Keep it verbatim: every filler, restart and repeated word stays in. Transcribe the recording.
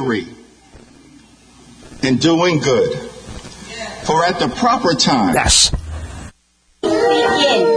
weary in doing good. For at the proper time, Yes.